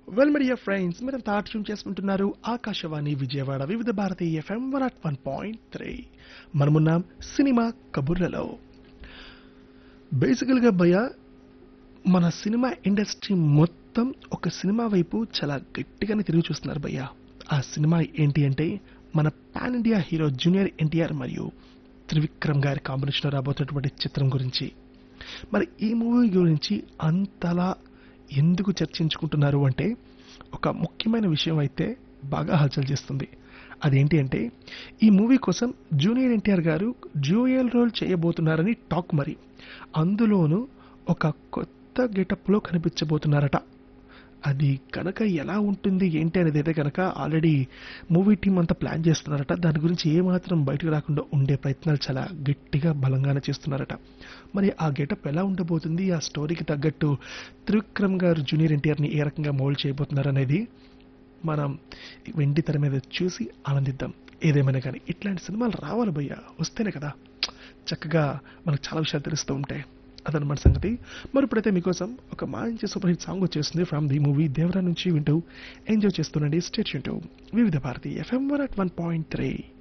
Well media friends మీరంతా tune చేసుకుంటున్నారు ఆకాశవాణి విజయవాడ వివిధ భారతి ఎఫ్ఎం 101.3. మనమున్నాం సినిమా కబుర్లలో. బేసికల్గా భయ్య మన సినిమా ఇండస్ట్రీ మొత్తం ఒక సినిమా వైపు చాలా గట్టిగానే తిరిగి చూస్తున్నారు భయ్య. ఆ సినిమా ఏంటి అంటే మన pan India hero junior NTR మరియు త్రివిక్రమ్ గారి కాంబినేషన్లో రాబోతున్నటువంటి చిత్రం గురించి. మరి ఈ మూవీ గురించి అంతలా ఎందుకు చర్చించుకుంటున్నారు అంటే ఒక ముఖ్యమైన విషయం అయితే బాగా హల్చల్ చేస్తుంది. అదేంటి అంటే ఈ మూవీ కోసం జూనియర్ ఎన్టీఆర్ గారు డ్యూయల్ రోల్ చేయబోతున్నారని టాక్. మరి అందులోనూ ఒక కొత్త గెటప్లో కనిపించబోతున్నారట. అది కనుక ఎలా ఉంటుంది ఏంటి అనేది అయితే కనుక ఆల్రెడీ మూవీ టీం అంతా ప్లాన్ చేస్తున్నారట. దాని గురించి ఏమాత్రం బయటకు రాకుండా ఉండే ప్రయత్నాలు చాలా గట్టిగా బలంగానే చేస్తున్నారట. మరి ఆ గెటప్ ఎలా ఉండబోతుంది, ఆ స్టోరీకి తగ్గట్టు త్రివిక్రమ్ గారు జూనియర్ ఎన్టీఆర్ని ఏ రకంగా మౌల్డ్ చేయబోతున్నారు అనేది మనం వెండి తెర మీద చూసి ఆనందిద్దాం. ఏదేమైనా కానీ ఇట్లాంటి సినిమాలు రావాలి భయ్య, వస్తేనే కదా చక్కగా మనకు చాలా విషయాలు తెలుస్తూ ఉంటాయి. అదనమాట సంగతి. మరి ఇప్పుడైతే మీకోసం ఒక మంచి సూపర్ హిట్ సాంగ్ వచ్చేస్తుంది ఫ్రమ్ ది మూవీ దేవరా నుంచి. వింటూ ఎంజాయ్ చేస్తుండండి. స్టే ట్యూన్డ్ టు వివిధ భారతి ఎఫ్ఎం 101.3.